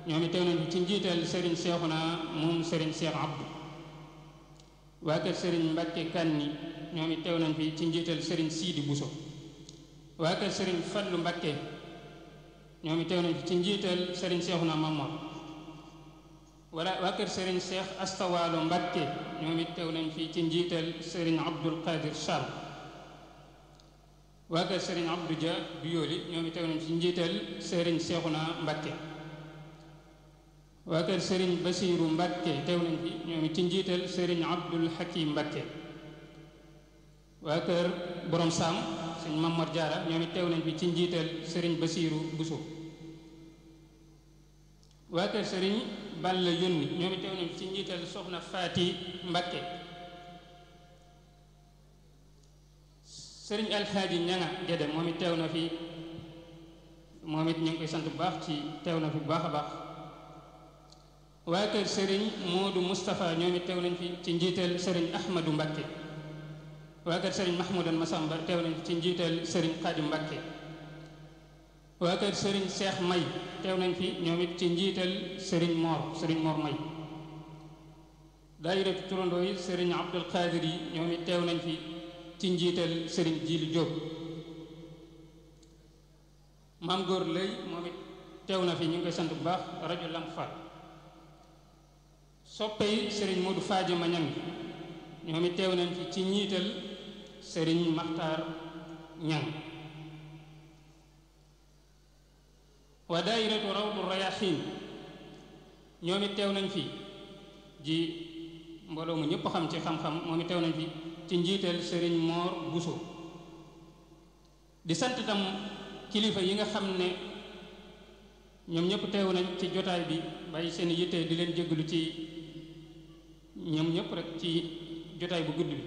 ñoom it teew nañ fi ci njiital Serigne Cheikhouna moom Serigne Cheikh Abdou. waa kër Serigne Mbacke Kanni ñoom it teew nañ fi ci njiital Serigne Sidi Bousso. waa kër Serigne Fallou Mbacke ñoom it teew nañ fi ci njiital Serigne Cheikhouna Mamor. waa kër Serigne Cheikh Astawalo Mbacke ñoom it teew nañ fi ci njiital Serigne Abdoul Qadir Sall. waa kër Serigne Abdou Dia Biyoli ñoom it teew nañ fi ci njiital Serigne Cheikhouna Mbacke. waa kër Serigne Bassirou Mbacke teew nañ fi ñoom it ci njiital Serigne Abdoul Hakim Mbacke. waa kër Borom Sam Serigne Mamor Diarra ñoom it teew nañ fi ci njiital Serigne Bassirou Bousso. waa kër Serigne Balla Yónni ñoom it teew nañ fi ci njiital Soxna Faati Mbacke. Serigne Alhaaji Ñanga Gédé moom it teew na fi moom it ñu ngi koy sant bu baax ci teew na fi bu baax a baax. waa kër Serigne Modou Moustapha ñoom it teew nañ fi ci njiital Serigne Ahmadou Mbacke. waa kër Serigne Mahmoudan Massamba teew nañ fi ci njiital Serigne Khadim Mbacke. waa kër Serigne Cheikh May teew nañ fi ñoom it ci njiital Serigne Mor May. daayira turandoo yi Serigne Abdoul Qadir yi ñoom it teew nañ fi ci njiital Serigne Djili Diop. Maam Góor Lay moom it teew na fi ñu ngi koy sant bu baax rajo Lamp Fall. soppe yi Serigne Modou Fadji Mañang ñoom it teew nañ fi ci njiital Serigne Makhtar Ñang. waa daayiratu Rawdu Rayaxiin ñoom it teew nañ fi ji mbooloo mu ñëpp xam ci xam-xam moom it teew nañ fi ci njiital Serigne Mor Bousso. di sant itam kilifa yi nga xam ne ñoom ñëpp teew nañ ci jotaay bi bàyyi seen yitte di leen jégalu ci ñoom ñëpp rek ci jotaay bu gudd bi.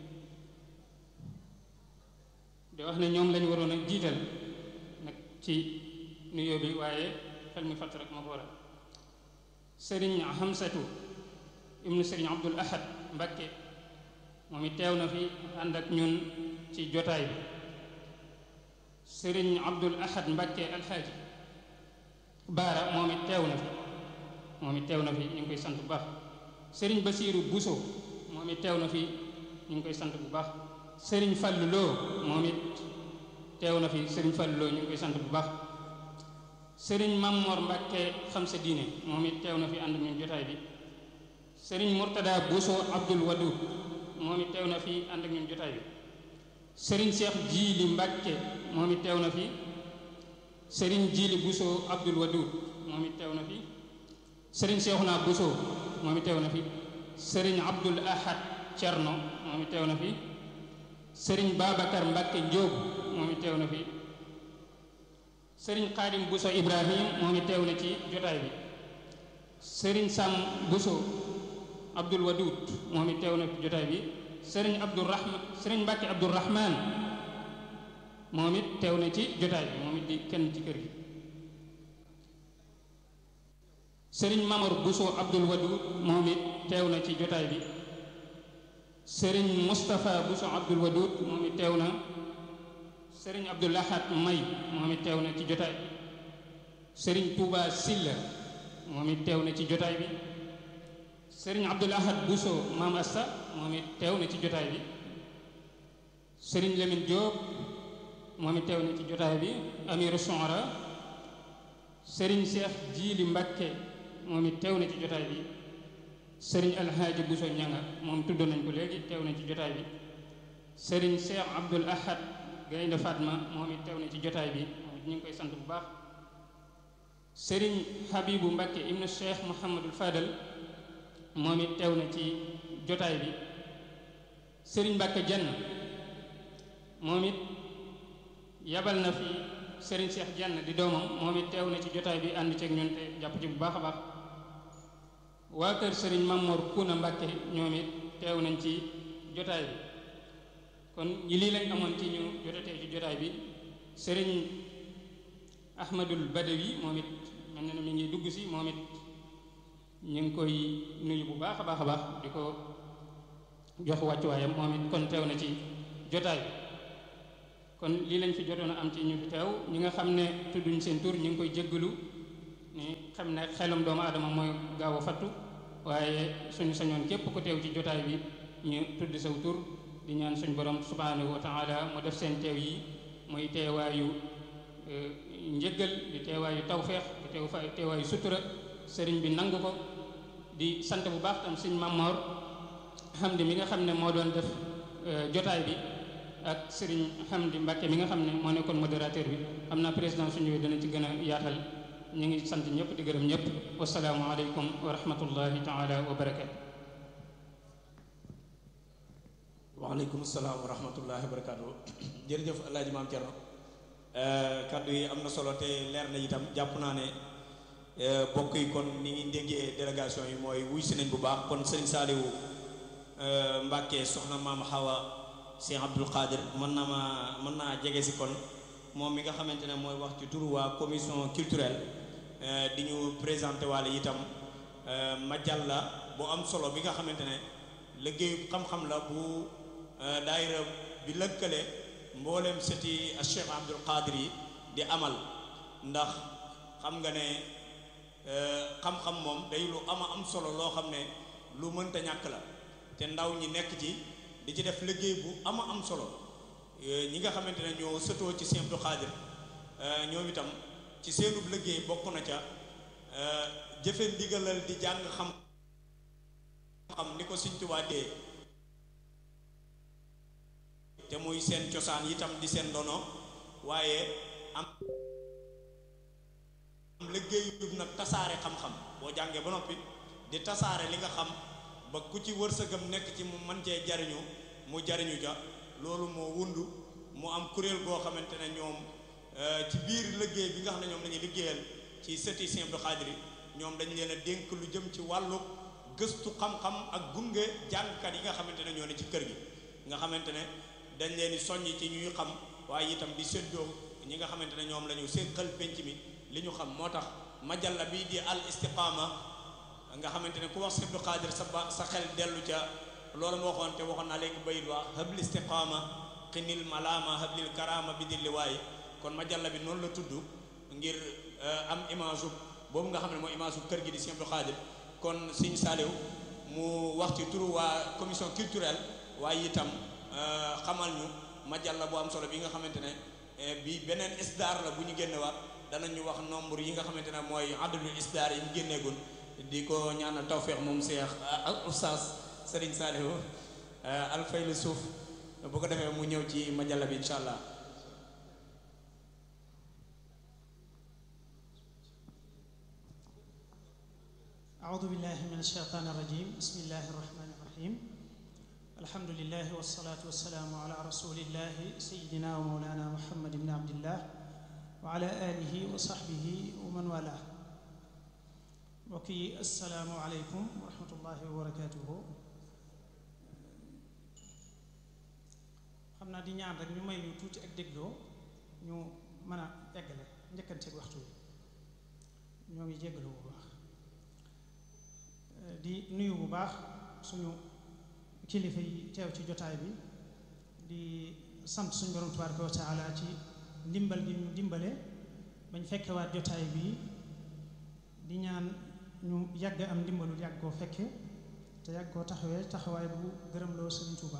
di wax ne ñoom lañu waroon a jiital nag ci nuyoo bi waaye xel mi fàtt rek moo ko waral. Serigne Hamsatu ibnu Serigne Abdoul Ahad Mbacke moom it teew na fi ànd ak ñun ci jotaay bi. Serigne Abdoul Ahad Mbacke Alxaaji Baara moom it teew na fi ñu ngi koy sant bu baax. Serigne Bassirou Bousso moom it teew na fi ñu ngi koy sant bu baax. Serigne Fallou Lo moom it teew na fi Serigne Fallou Lo ñu ngi koy sant bu baax. Serigne Mamor Mbacke xam sa diine moom it teew na fi ànd ak ñun jotaay bi. Serigne Mourtada Bousso Abdoul Wadoud moom it teew na fi ànd ak ñun jotaay bi. Serigne Cheikh Djili Mbacke moom it teew na fi. Serigne Djili Bousso Abdoul Wadoud moom it teew na fi. Serigne Cheikhouna Bousso moom it teew na fi. Serigne Abdoul Ahad Thierno moom it teew na fi. Serigne Babacar Mbacke Diop moom it teew na fi. Serigne Khadim Bousso Ibrahim moom it teew na ci jotaay bi. Serigne Sam Bousso Abdoul Wadoud moom it teew na ci jotaay bi. Serigne Mbacke Abdourahman moom it teew na ci jotaay bi moom it di kenn ci kër gi. Serigne Mamar Bousso Abdoul Wadoud moom it teew na ci jotaay bi. Serigne Moustapha Bousso Abdoul Wadoud moom it teew na. Serigne Abdoul Ahad May moom it teew na ci jotaay bi. Serigne Touba Silla moom it teew na ci jotaay bi. Serigne Abdoul Ahad Bousso Maam Asta moom it teew na ci jotaay bi. Serigne Lamine Diop moom it teew na ci jotaay bi. Amiru Sonra. Serigne Cheikh Djili Mbacke moom it teew na ci jotaay bi. Serigne Alhaaji Bousso Ñanga moom tudd nañ ko léegi teew na ci jotaay bi. Serigne Cheikh Abdoul Ahad Gaynde Fatma moom it teew na ci jotaay bi moom it ñu ngi koy sant bu baax. Serigne Habibou Mbacke ibnu Cheikh Mouhamadul Fadal moom it teew na ci jotaay bi. Serigne Mbacke Jenn moom it yabal na fi Serigne Cheikh Jenn di doomam moom it teew na ci jotaay bi ànd ceeg ñun te jàpp ci bu baax a baax. waa kër Serigne Mamor Kuna Mbacke ñoom it teew nañ ci jotaay bi. kon ñi lii lañ amoon ci ñu jotatee ci jotaay bi. Serigne Ahmadul Badawi moom it mel na ne mi ngi dugg si moom it ñu ngi koy nuyu bu baax a baax a baax di ko jox wàccuwaayam moom it kon teew na ci jotaay bi. kon lii lañ fi jotoon a am ci ñu fi teew ñi nga xam ne tudduñ seen tur ñu ngi koy jéggalu ni xam ne xelum doomu aadama mooy gaaw a fattu waaye suñu sañoon képp ku teew ci jotaay bi ñu tudd saw tur di ñaan suñu borom subhanahu wa taala mu def seen teew yi muy teewaayu njëggal di teewaayu tawfeex di teewaayu sutura sëriñ bi nangu ko di sant bu baax tam sëñ Mamor Hamdi mi nga xam ne moo doon def jotaay bi ak sëriñ Hamdi Mbacke mi nga xam ne moo nekkoon modérateur bi xam naa président su ñëwee dana ci gën a yaatal ñu ngi sant ñëpp di gërëm ñëpp wasalaamu aleykum wa rahmatullahi taala wa barakatu. waaleykum salaam wa rahmatullahi wa barakatu. jërëjëf El Hadj Maam Thierno kaddu yi am na solo te leer na itam jàpp naa ne bokk yi kon ni ngi déggee délégation yi mooy wuy si nañ bu baax kon sëriñ Saliou Mbacke soxna maam Hawa Cheikh Abdoul Qadir mën naa jege si kon moom mi nga xamante ne mooy wax ci turu waa commission culturelle di ñu présenté waale itam majalla bu am solo bi nga xamante ne liggéeyu xam-xam la bu daayira bi lëkkale mbooleem seti Cheikh Abdoul Qadir yi di amal ndax xam nga ne xam-xam moom day lu am solo loo xam ne lu mënta ñàkk la te ndaw ñi nekk ci di ci def liggéey bu am solo ñi nga xamante ne ñoo sëtoo ci Cheikh Abdoul Qadir ñoom itam ci seenub liggéey bokk na ca jëfe ndigalal di jàng xam ni ko Sëriñ Tuubaa dee te muy seen cosaan itam di seen ndono waaye am liggéeyu nag tasaare xam-xam boo jàngee ba noppi di tasaare li nga xam ba ku ci wërsëgam nekk ci mu mën cee jariñu mu jariñu ja loolu moo wundu mu am kuréel goo xamante ne ñoom ci biir liggéey bi nga xam ne ñoom lañuy liggéeyal ci sëti Sëriñ Abdou Khadre ñoom dañ leen a dénk lu jëm ci wàllu gëstu xam-xam ak gunge jàngkat yi nga xamante ne ñoo ne ci kër gi nga xamante ne dañ leen di soññ ci ñuy xam waaye itam di séddoo ñi nga xamante ne ñoom la ñu séqal penc mi li ñu xam moo tax majalla bii di al istiqaama nga xamante ne ku wax Sëriñ Abdou Khadre sa xel dellu ca loolu moo waxoon te waxoon naa léegi bayit waa habl istiqaama xinil malaama hablil karama bi di liwaay kon majalla bi noonu la tudd ngir am image boobu nga xam ne mooy image kër gi di Sëriñ Abdou Khadre kon Sëriñ Saliou mu wax ci turu waa commission culturelle waaye itam xamal ñu majalla bu am solo bi nga xamante ne bi beneen isdaar la bu ñu génne waat danañu wax nombre yi nga xamante ne mooy adadul isdaar yi ñu génneegul di ko ñaanal tawfeex moom Cheikh Oustaz Serigne Saliou alfaylu suuf bu ko defee mu ñëw ci majalla bi incha allah. أعوذ بالله من الشيطان الرجيم بسم الله الرحمن الرحيم الحمد لله والصلاة والسلام على رسول الله سيدنا ومولانا محمد بن عبد الله وعلى آله وصحبه ومن والاه وكي السلام عليكم ورحمة الله وبركاته xamna di ñaan rek ñu may ñu tuuti ak dégloo ñu mën a eggale njëkkanteeg waxtu wi ñoo ngi jéggalu bu baax di nuyu bu baax suñu kilifa yi teew ci jotaay bi di sant suñu borom tabaraka wa taala ci ndimbal gi ñu dimbale bañ fekkewaat jotaay bi di ñaan ñu yàgg am ndimbalul yàgg koo fekke te yàgg koo taxawee taxawaay bu gërëmloo Sëriñ Tuuba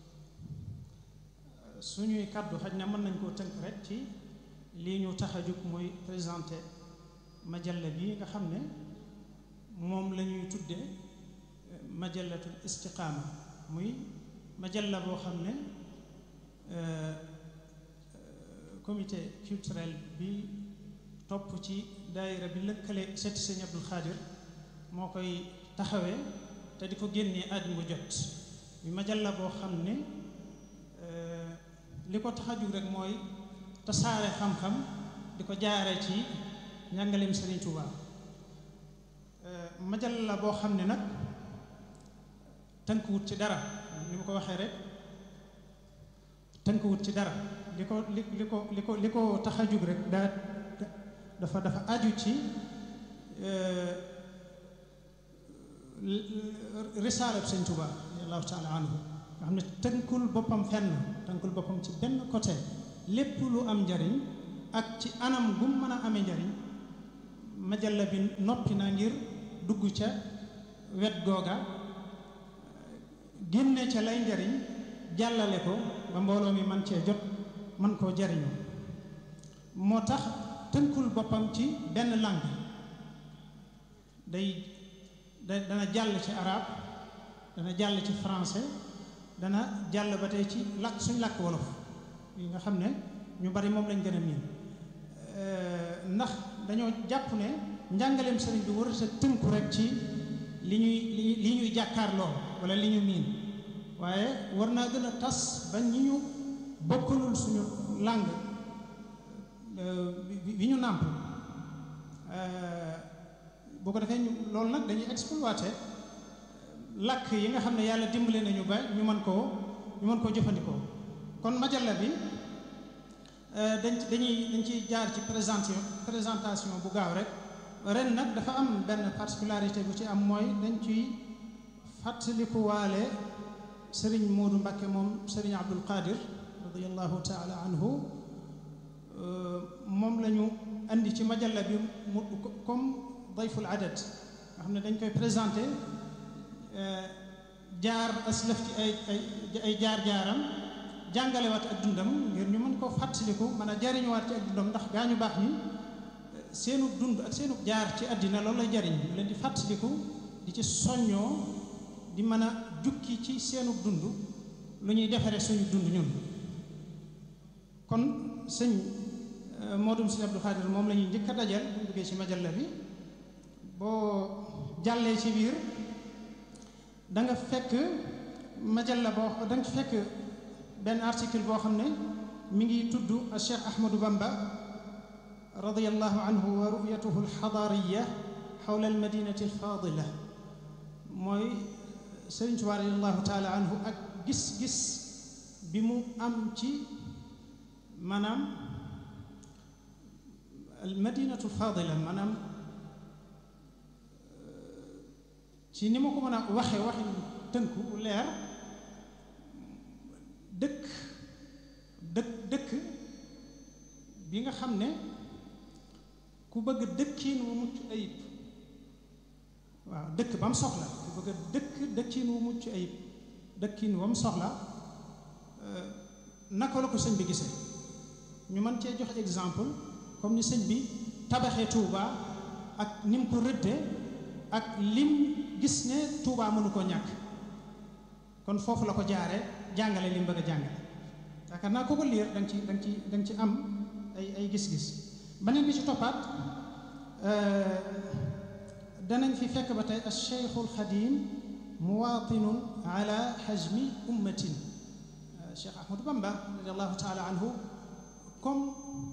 suñuy kàddu xaj na mën nañ koo tënk rek ci lii ñu tax a jóg muy présenté majalla bi nga xam ne moom la ñuy tudde majallatul istiqaama muy majalla boo xam ne comité culturel bi topp ci daayira bi lëkkale seti Sëriñ Abdou Khadre moo koy taxawee te di ko génnee at mu jot muy majalla boo xam ne li ko tax a jóg rek mooy tasaare xam-xam di ko jaare ci njàngaleem Sëriñ Tuuba majalla boo xam ne nag tënkuwut ci dara ni ma ko waxee rek tënkuwut ci dara li ko tax a jóg rek dafa aju ci risaalab Sëriñ Tuuba radiyallaahu taala anhu nga xam ne tënkul boppam fenn tënkul boppam ci benn côté lépp lu am njariñ ak ci anam bu mu mën a amee njariñ majalla bi noppi na ngir dugg ca wet googa génne ca lay njariñ jàllale ko ba mbooloo mi man cee jot man koo jariñu moo tax tënkul boppam ci benn langue dana jàll ci arab dana jàll ci français dana jàll ba tey ci làkk suñ làkk wolof yi nga xam ne ñu bari moom lañ gën a miin ndax dañoo jàpp ne njàngaleem sëriñ bi warut a tënku rek ci li ñuy jàkkaarloo wala li ñu miin waaye war naa gën a tas ba ñi ñu bokkalul suñu langue bi ñu nàmp boo ko defee loolu nag dañuy exploité làkk yi nga xam ne yàlla dimbale nañu ba ñu mën koo jëfandikoo kon majalla bi dañ ciy jaar ci présentation bu gaaw rek ren nag dafa am benn particularité bu ci am mooy dañ ciy fàttalikuwaale sëriñ Moodu Mbakke moom sëriñ Abdul Qadir radiyallahu taala anhu moom la ñu andi ci majalla bi mu comme dayful adad nga xam ne dañ koy présenté jaar aslaf ci ay jaar-jaaram jàngalewaat ak dundam ngir ñu mën koo fàttaliku mën a jariñuwaat ci ak dundam ndax gaa ñu baax ñi seenu dund ak seenu jaar ci àddina loolu lay jariñ ñu leen di fàttaliku di ci soññoo di mën a jukki ci seenu dund lu ñuy defaree suñu dund ñun kon sëñ Modou Sëñ Abdou Khadir moom la ñuy njëkk a dajal bu ñu duggee ci majalla bi boo jàllee ci biir da nga fekk majalla da nga fekk benn article boo xam ne mi ngi tudd Cheikh Ahmadou Bamba radiyallahu anhu wa ru'yatuhu alxadariya xawla almadinati alfadila mooy Sëriñ Tuubaa radiyallahu taala anhu ak gis-gis bi mu am ci maanaam almadinatu alfadila maanaam ci ni ma ko mën a waxe tënku bu leer dëkk bi nga xam ne ku bëgg dëkkiin wu mucc ayib waaw dëkk ba mu soxla ku bëgg dëkkiin wu mucc ayib dëkkiin wa mu soxla naka la ko sëñ bi gisee ñu mën cee jox exemple comme ni sëñ bi tabaxee Touba ak ni mu ko rëddee ak lim gis ne Touba mënu koo ñàkk kon foofu la ko jaare jàngale li mu bëgg a jàngale yaakaar naa ko ko liir da nga ci am ay gis-gis beneen bi ci toppaat danañ fi fekk ba tey al cheikhul xadim muwatinun ala hajmi ummatin cheikh ahmadou bamba radiallahu taala anhu comme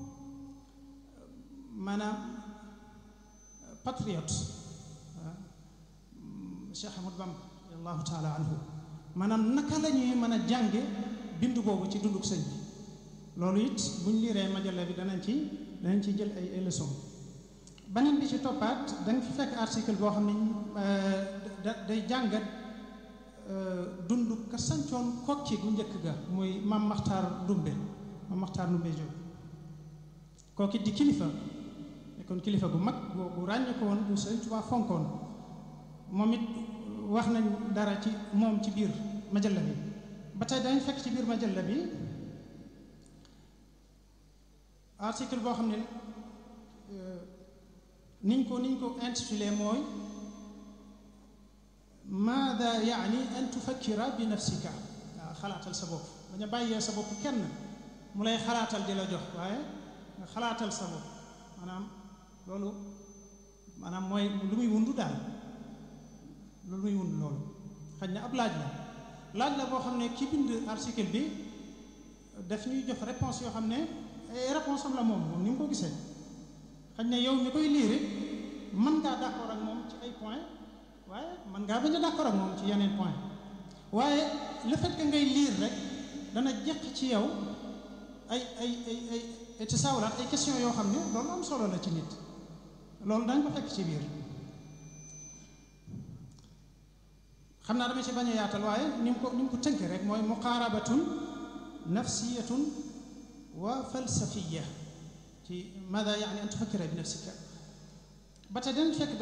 maanaam patriote cheikh ahmadou bamba radiallahu taala anhu maanaam naka la ñuy mën a jànge bindu boobu ci dunduk sëñ bi loolu it buñ liiree majalla bi danañ ci jël ay leçon beneen bi ci toppaat da nga fi fekk article boo xam ne day jàngat dund ka sancoon kokki gu njëkk ga muy Maam Maxtaar Ndumbe Jóob kooki di kilifa nekkoon kilifa gu mag gu ràññee ko woon bu Sëñ Tuubaa fonkoon moom it wax nañ dara ci moom ci biir majalla bi ba tey dañ fekk ci biir majalla bi article boo xam ne niñ ko intitulé mooy maada yaani an tufakkira bi nafsika waaw xalaatal sa bopp bañ a bàyyee sa bopp kenn mu lay xalaatal di la jox waaye nga xalaatal sa bopp loolu mooy lu muy wundu daal loolu xëy na ab laaj la boo xam ne ki bind article bi daf ñuy jox réponse yoo xam ne ay réponse am la moom ni mu ko gisee xëy na yow mi koy liire mën ngaa d'accord ak moom ci ay point waaye mën ngaa bañ a d'accord ak moom ci yeneen point waaye le fait que ngay lire rek dana jeq ci yow ay tasaawulaat ay question yoo xam ne loolu am solo la ci nit loolu dañ ko fekk ci biir xam naa dama ci bañ a yaatal waaye ni mu ko tënkee rek mooy muqaarabatun nafsiyatun wa falsafiya ci maada yaani an tufakkira bi nafsika ba tey dañu fekk